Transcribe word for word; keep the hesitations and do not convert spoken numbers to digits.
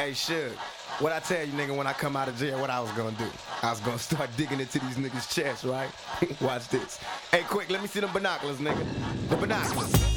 Hey, Suge, what I tell you, nigga, when I come out of jail, what I was gonna do? I was gonna start digging into these niggas' chests, right? Watch this. Hey, quick, let me see them binoculars, nigga. The binoculars.